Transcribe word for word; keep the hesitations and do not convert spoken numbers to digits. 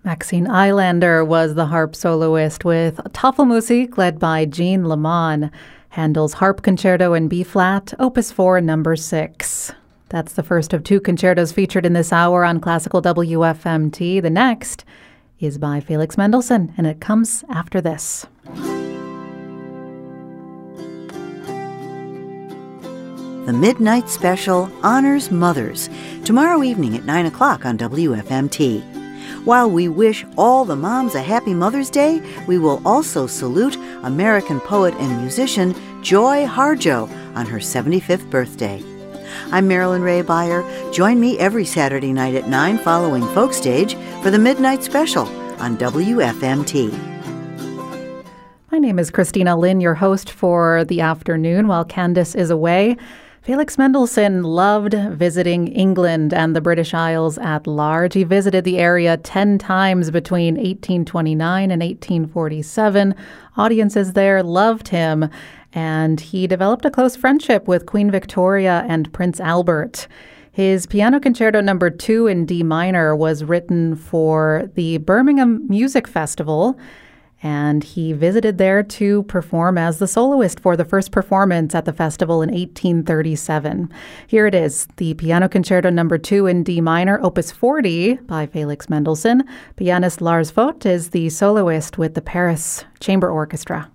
Maxine Eilander was the harp soloist with Tafelmusik led by Jean Lamont. Handel's Harp Concerto in B-flat, Opus four, number six. That's the first of two concertos featured in this hour on Classical W F M T. The next is by Felix Mendelssohn, and it comes after this. The Midnight Special honors mothers, tomorrow evening at nine o'clock on W F M T. While we wish all the moms a happy Mother's Day, we will also salute American poet and musician Joy Harjo on her seventy-fifth birthday. I'm Marilyn Ray Beyer. Join me every Saturday night at nine following Folk Stage for the Midnight Special on W F M T. My name is Christina Lynn, your host for the afternoon while Candace is away. Felix Mendelssohn loved visiting England and the British Isles at large. He visited the area ten times between eighteen twenty-nine and eighteen forty-seven. Audiences there loved him, and he developed a close friendship with Queen Victoria and Prince Albert. His Piano Concerto number two in D minor was written for the Birmingham Music Festival, and he visited there to perform as the soloist for the first performance at the festival in eighteen thirty-seven. Here it is, the Piano Concerto number two in D minor, Opus forty by Felix Mendelssohn. Pianist Lars Vogt is the soloist with the Paris Chamber Orchestra.